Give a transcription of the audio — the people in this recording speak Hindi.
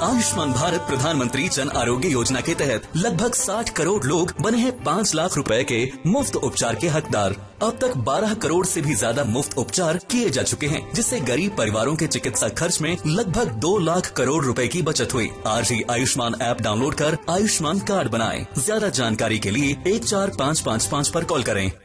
आयुष्मान भारत प्रधानमंत्री जन आरोग्य योजना के तहत लगभग 60 करोड़ लोग बने हैं 5 लाख रुपए के मुफ्त उपचार के हकदार। अब तक 12 करोड़ से भी ज्यादा मुफ्त उपचार किए जा चुके हैं, जिससे गरीब परिवारों के चिकित्सा खर्च में लगभग 2 लाख करोड़ रुपए की बचत हुई। आज ही आयुष्मान ऐप डाउनलोड कर आयुष्मान कार्ड बनाएं। ज्यादा जानकारी के लिए 14555 पर कॉल करें।